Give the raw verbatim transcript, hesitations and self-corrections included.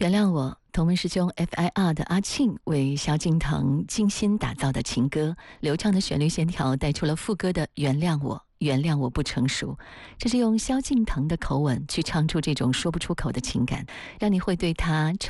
原谅我，同门师兄 F I R 的阿庆为萧敬腾精心打造的情歌，流畅的旋律线条带出了副歌的原谅我，原谅我不成熟。这是用萧敬腾的口吻去唱出这种说不出口的情感，让你会对他